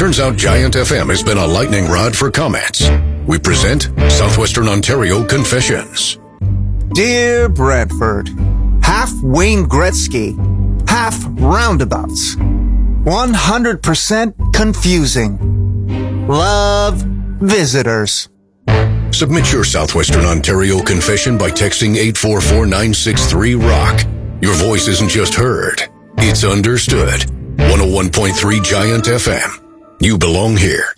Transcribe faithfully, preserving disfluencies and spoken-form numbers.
Turns out Giant F M has been a lightning rod for comments. We present Southwestern Ontario Confessions. Dear Brantford, half Wayne Gretzky, half roundabouts. one hundred percent confusing. Love, visitors. Submit your Southwestern Ontario confession by texting eight four four nine six three rock. Your voice isn't just heard, it's understood. one oh one point three Giant F M. You belong here.